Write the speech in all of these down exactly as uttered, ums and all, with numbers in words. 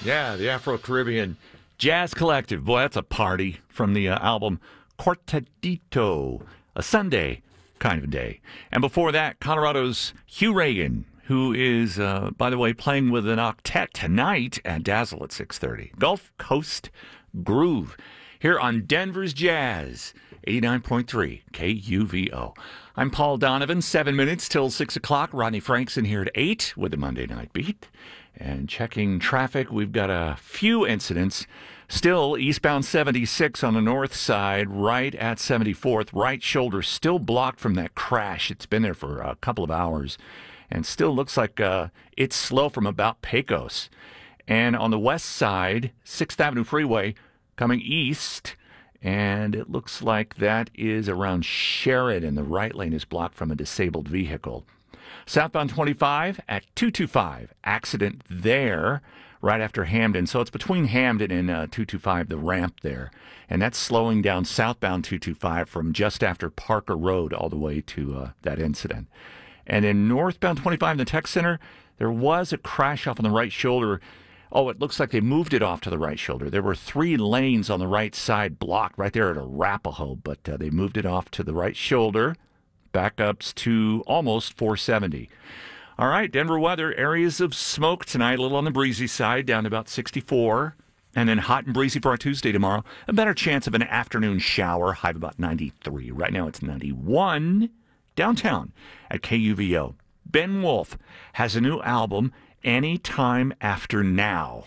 Yeah, the Afro-Caribbean Jazz Collective. Boy, that's a party from the uh, album Cortadito, a Sunday kind of a day. And before that, Colorado's Hugh Reagan, who is, uh, by the way, playing with an octet tonight at Dazzle at six thirty. Gulf Coast Groove here on Denver's Jazz, eighty-nine point three K U V O. I'm Paul Donovan, seven minutes till six o'clock. Rodney Frankson here at eight with the Monday Night Beat. And checking traffic, we've got a few incidents. Still, eastbound seventy-six on the north side, right at seventy-fourth. Right shoulder still blocked from that crash. It's been there for a couple of hours. And still looks like uh, it's slow from about Pecos. And on the west side, sixth Avenue Freeway coming east. And it looks like that is around Sheridan. The right lane is blocked from a disabled vehicle. Southbound twenty-five at two twenty-five. Accident there right after Hamden. So it's between Hamden and uh, two twenty-five, the ramp there. And that's slowing down southbound two twenty-five from just after Parker Road all the way to uh, that incident. And in northbound twenty-five in the Tech Center, there was a crash off on the right shoulder. Oh, it looks like they moved it off to the right shoulder. There were three lanes on the right side blocked right there at Arapahoe, but uh, they moved it off to the right shoulder. Backups to almost four seventy. All right, Denver weather. Areas of smoke tonight, a little on the breezy side, down to about sixty-four. And then hot and breezy for our Tuesday tomorrow. A better chance of an afternoon shower, high of about ninety-three. Right now it's ninety-one downtown at K U V O. Ben Wolf has a new album, Anytime After Now.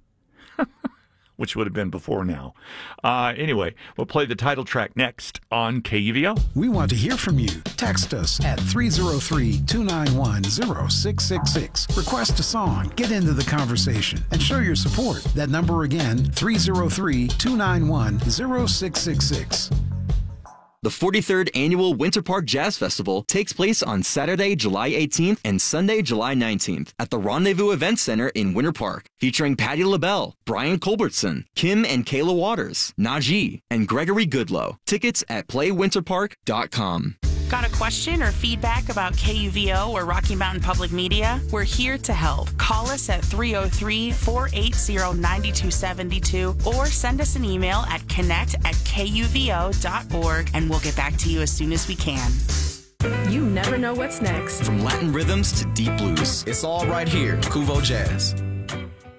Which would have been before now. Uh, anyway, we'll play the title track next on K U V O. We want to hear from you. Text us at three oh three, two nine one, oh six six six. Request a song, get into the conversation, and show your support. That number again, three oh three, two nine one, oh six six six. The forty-third Annual Winter Park Jazz Festival takes place on Saturday, July eighteenth and Sunday, July nineteenth at the Rendezvous Event Center in Winter Park, featuring Patti LaBelle, Brian Culbertson, Kim and Kayla Waters, Najee, and Gregory Goodlow. Tickets at play winter park dot com. Got a question or feedback about K U V O or Rocky Mountain Public Media? We're here to help. Call us at three oh three, four eight oh, nine two seven two or send us an email at connect at K U V O dot org and we'll get back to you as soon as we can. You never know what's next. From Latin rhythms to deep blues. It's all right here, Kuvo Jazz.